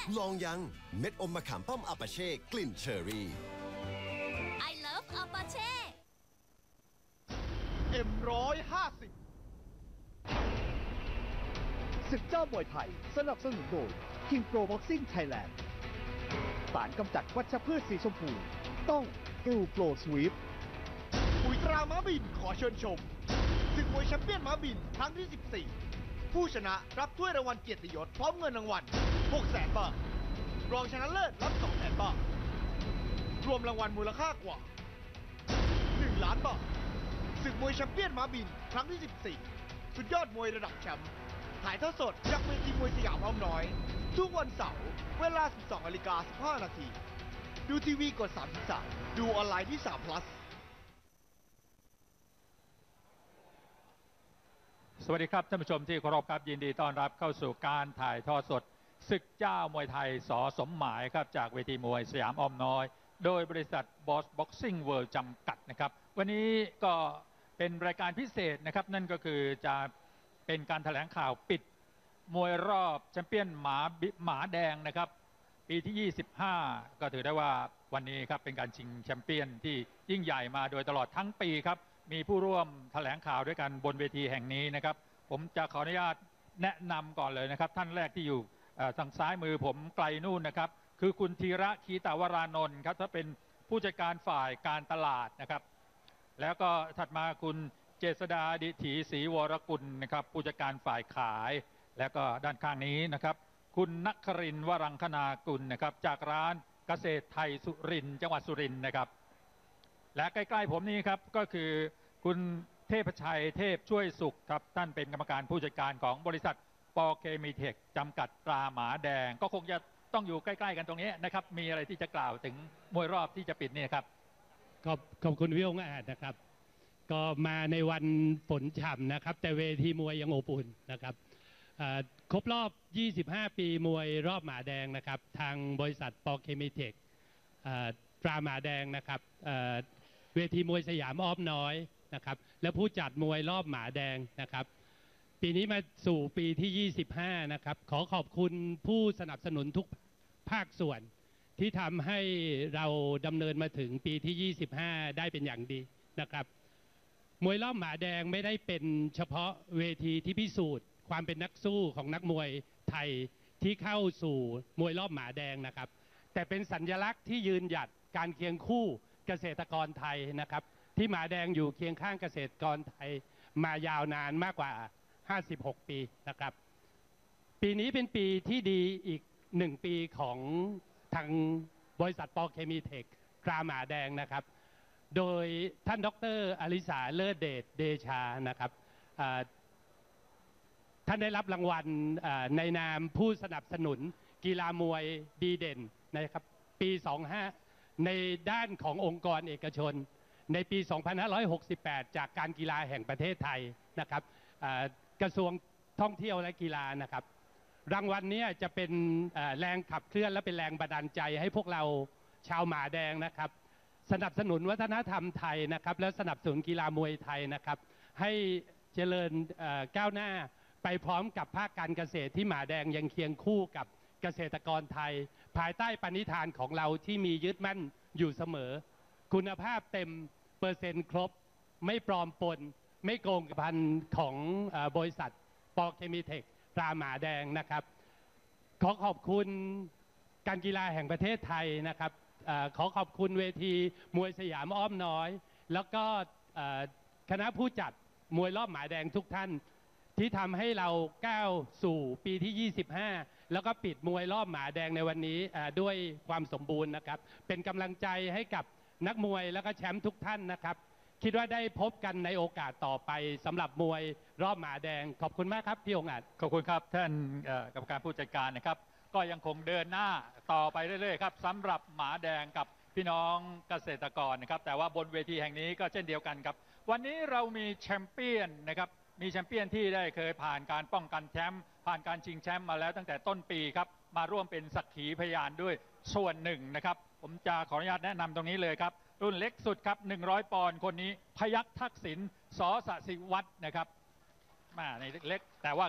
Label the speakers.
Speaker 1: ลองยังเม็ดอมมะขามป้อมอาปาเช่กลิ่นเชอรี่
Speaker 2: I love Apache
Speaker 3: M150
Speaker 4: ศึกเจ้ามวยไทยสนับสนุนโดย King Pro Boxing Thailand สารกำจัดวัชพืชสีชมพูต้องกิลโปรสวีป
Speaker 3: ปุ๋ยตราม้าบินขอเชิญชมศึกมวยแชมเปี้ยนม้าบินครั้งที่ 14 ผู้ชนะรับถ้วยรางวัลเกียรติยศพร้อมเงินรางวัล 600,000 บาท รองชนะเลิศรับ 200,000 บาท รวมรางวัลมูลค่ากว่า 1 ล้านบาทศึกมวยแชมเปี้ยนม้าบินครั้งที่ 14 สุดยอดมวยระดับแชมป์ถ่ายทอดสดจากเวทีมวยสยามอ้อมน้อย ทุกวันเสาร์เวลา 12:15 นาทีดูทีวีกด 33 ดูออนไลน์ที่3 plus
Speaker 5: สวัสดีครับท่านผู้ชมที่เคารพครับยินดีต้อนรับเข้าสู่การถ่ายทอดสดศึกเจ้ามวยไทยส.สมหมายครับจากเวทีมวยสยามอ้อมน้อยโดยบริษัท Boss Boxing World จำกัดนะครับวันนี้ก็เป็นรายการพิเศษนะครับนั่นก็คือจะเป็นการแถลงข่าวปิดมวยรอบแชมเปี้ยนหมาแดงนะครับปีที่ 25 ก็ถือได้ว่าวันนี้ครับเป็นการชิงแชมเปี้ยนที่ยิ่งใหญ่มาโดยตลอดทั้งปีครับมีผู้ร่วมแถลงข่าวด้วยกันบนเวทีแห่งนี้นะครับผมจะขออนุญาตแนะนำก่อนเลยนะครับท่านแรกที่อยู่ทางซ้ายมือผมไกลนู่นนะครับคือคุณธีระคีตาวรานนท์ครับถ้าเป็นผู้จัดการฝ่ายการตลาดนะครับแล้วก็ถัดมาคุณเจษดาดิถีศรีวรกุลนะครับผู้จัดการฝ่ายขายแล้วก็ด้านข้างนี้นะครับคุณนักครินทร์วรังคณากุลนะครับจากร้านเกษตรไทยสุรินทร์จังหวัดสุรินทร์นะครับและใกล้ๆผมนี่ครับก็คือคุณเทพชัยเทพช่วยสุขครับท่านเป็นกรรมการผู้จัดการของบริษัทปอเคมีเทคจำกัดตราหมาแดงก็คงจะต้องอยู่ใกล้ๆกันตรงนี้นะครับมีอะไรที่จะกล่าวถึงมวยรอบที่จะปิดนี่ครับ
Speaker 6: ขอบคุณพี่องค์อาจนะครับก็มาในวันฝนฉ่ำนะครับแต่เวทีมวยยังอบอุ่นนะครับครบรอบ 25 ปีมวยรอบหมาแดงนะครับทางบริษัทปอเคมีเทคตราหมาแดงนะครับเวทีมวยสยามอ้อมน้อยนะครับและผู้จัดมวยรอบหมาแดงนะครับปีนี้มาสู่ปีที่ 25 นะครับขอขอบคุณผู้สนับสนุนทุกภาคส่วนที่ทำให้เราดำเนินมาถึงปีที่ 25 ได้เป็นอย่างดีนะครับมวยรอบหมาแดงไม่ได้เป็นเฉพาะเวทีที่พิสูจน์ความเป็นนักสู้ของนักมวยไทยที่เข้าสู่มวยรอบหมาแดงนะครับแต่เป็นสัญลักษณ์ที่ยืนหยัดการเคียงคู่เกษตรกรไทยนะครับที่หมาแดงอยู่เคียงข้างเกษตรกรไทยมายาวนานมากกว่า56 ปีนะครับปีนี้เป็นปีที่ดีอีก1 ปีของทางบริษัทปอเคมีเทคตราหมาแดงนะครับโดยท่านดร.อลิสาเลิศเดชเดชานะครับท่านได้รับรางวัลในนามผู้สนับสนุนกีฬามวยดีเด่นนะครับปี25ในด้านขององค์กรเอกชนในปี 2568 จากการกีฬาแห่งประเทศไทยนะครับกระทรวงท่องเที่ยวและกีฬานะครับรางวัลนี้จะเป็นแรงขับเคลื่อนและเป็นแรงบันดาลใจให้พวกเราชาวหมาแดงนะครับสนับสนุนวัฒนธรรมไทยนะครับและสนับสนุนกีฬามวยไทยนะครับให้เจริญก้าวหน้าไปพร้อมกับภาคการเกษตรที่หมาแดงยังเคียงคู่กับเกษตรกรไทยภายใต้ปณิธานของเราที่มียึดมั่นอยู่เสมอคุณภาพเต็มเปอร์เซ็นต์ครบไม่ปลอมปนไม่โกงพันของบริษัทปอเคมีเทคตราหมาแดงนะครับขอขอบคุณการกีฬาแห่งประเทศไทยนะครับขอขอบคุณเวทีมวยสยามอ้อมน้อยแล้วก็คณะผู้จัดมวยรอบหมาแดงทุกท่านที่ทำให้เราก้าวสู่ปีที่ 25 แล้วก็ปิดมวยรอบหมาแดงในวันนี้ด้วยความสมบูรณ์นะครับเป็นกำลังใจให้กับนักมวยแล้วก็แชมป์ทุกท่านนะครับคิดว่าได้พบกันในโอกาสต่อไปสำหรับมวยรอบหมาแดงขอบคุณมากครับพี่องค์อาจ
Speaker 5: ขอบคุณครับท่านกรรมการผู้จัดการนะครับก็ยังคงเดินหน้าต่อไปเรื่อยๆครับสำหรับหมาแดงกับพี่น้องเกษตรกรนะครับแต่ว่าบนเวทีแห่งนี้ก็เช่นเดียวกันครับวันนี้เรามีแชมเปี้ยนนะครับมีแชมเปี้ยนที่ได้เคยผ่านการป้องกันแชมป์ผ่านการชิงแชมป์มาแล้วตั้งแต่ต้นปีครับมาร่วมเป็นสักขีพยานด้วยส่วนหนึ่งนะครับผมจะขออนุญาตแนะนำตรงนี้เลยครับรุ่นเล็กสุดครับ100 ปอนด์คนนี้พยัคฆ์ทักษิณ ส.สศิวัฒน์นะครับในเล็กแต่ว่า